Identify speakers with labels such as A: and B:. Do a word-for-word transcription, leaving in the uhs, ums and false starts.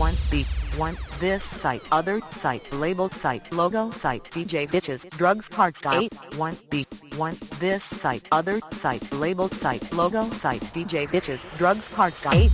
A: one B one This site other site labeled site logo site D J Bitches Drugs Hardstyle eight one B one This site other site labeled site logo site D J Bitches Drugs Hardstyle eight